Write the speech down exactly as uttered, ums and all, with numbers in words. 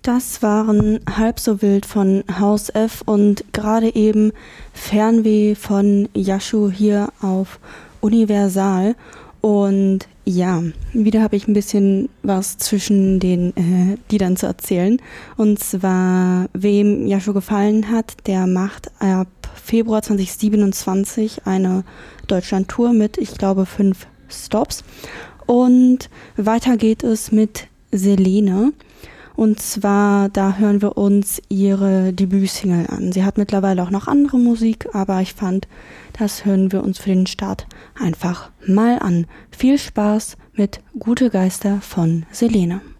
Das waren Halb so wild von Haus F und gerade eben Fernweh von Yashu hier auf Universal. Und ja, wieder habe ich ein bisschen was zwischen den äh, Liedern zu erzählen. Und zwar, wem Yashu gefallen hat, der macht ab Februar zwanzig siebenundzwanzig eine Deutschland-Tour mit, ich glaube, fünf Stops. Und weiter geht es mit Selene. Und zwar, da hören wir uns ihre Debütsingle an. Sie hat mittlerweile auch noch andere Musik, aber ich fand, das hören wir uns für den Start einfach mal an. Viel Spaß mit Gute Geister von Selene.